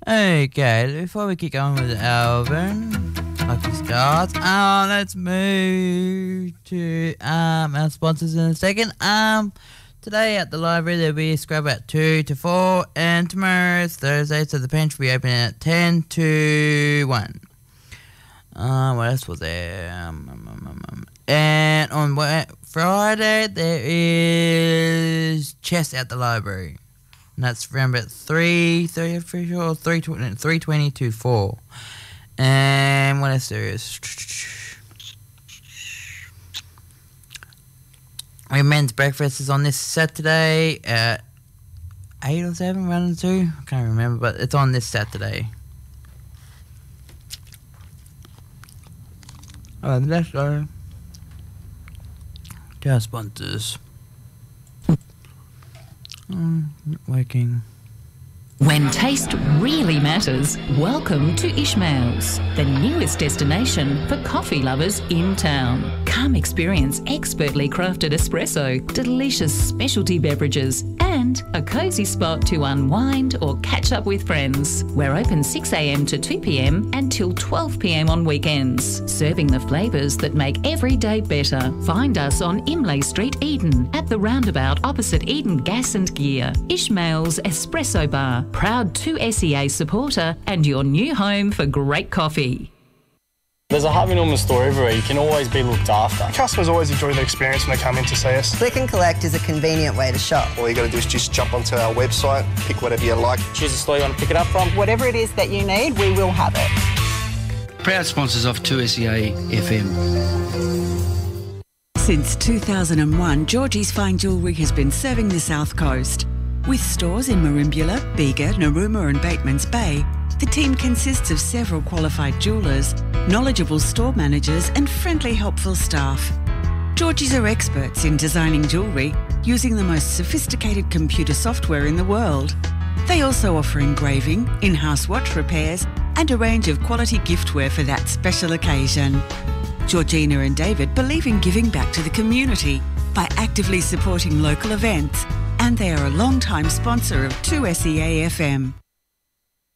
Okay, before we keep going with the album, Lucky Stars, let's move to our sponsors in a second. Today at the library there'll be a scrub at 2 to 4, and tomorrow is Thursday, so the bench will be open at 10 to 1. What else was there? And on Friday there is chess at the library. And that's around about 3:20 to 4. And what else there is? Men's breakfast is on this Saturday at 8 or 7, 1 or 2. I can't remember, but it's on this Saturday. Alright, let's go to our sponsors. Not working. When taste really matters, welcome to Ishmael's, the newest destination for coffee lovers in town. Come experience expertly crafted espresso, delicious specialty beverages, and a cosy spot to unwind or catch up with friends. We're open 6 a.m. to 2 p.m. until 12 p.m. on weekends, serving the flavours that make every day better. Find us on Imlay Street, Eden, at the roundabout opposite Eden Gas and Gear. Ishmael's Espresso Bar, proud 2SEA supporter and your new home for great coffee. There's a Harvey Norman store everywhere. You can always be looked after. Customers always enjoy the experience when they come in to see us. Click and collect is a convenient way to shop. All you got to do is just jump onto our website, pick whatever you like. Choose the store you want to pick it up from. Whatever it is that you need, we will have it. Proud sponsors of 2SEA FM. Since 2001, Georgie's Fine Jewellery has been serving the South Coast. With stores in Merimbula, Bega, Narooma and Batemans Bay, the team consists of several qualified jewellers, knowledgeable store managers and friendly, helpful staff. Georgie's are experts in designing jewellery using the most sophisticated computer software in the world. They also offer engraving, in-house watch repairs and a range of quality giftware for that special occasion. Georgina and David believe in giving back to the community by actively supporting local events, and they are a long-time sponsor of 2SEA FM.